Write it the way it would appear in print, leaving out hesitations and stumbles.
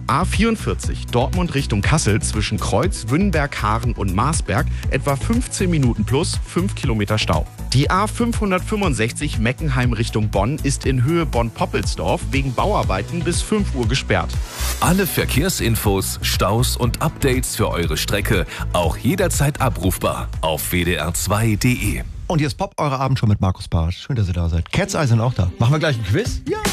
A44 Dortmund Richtung Kassel zwischen Kreuz, Wünnberg, Haaren und Marsberg etwa 15 Minuten plus 5 Kilometer Stau. Die A565 Meckenheim Richtung Bonn ist in Höhe Bonn-Poppelsdorf wegen Bauarbeiten bis 5 Uhr gesperrt. Alle Verkehrsinfos, Staus und Updates für eure Strecke auch jederzeit abrufbar auf wdr2.de. Und hier ist Pop, eure Abendschau mit Markus Bartsch. Schön, dass ihr da seid. Cat's Eyes sind auch da. Machen wir gleich ein Quiz? Ja!